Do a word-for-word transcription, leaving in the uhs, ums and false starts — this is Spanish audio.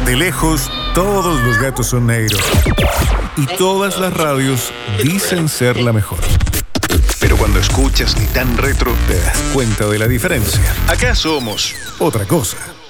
De lejos, todos los gatos son negros. Y todas las radios dicen ser la mejor. Pero cuando escuchas Titán Retro, te das cuenta de la diferencia. Acá somos otra cosa.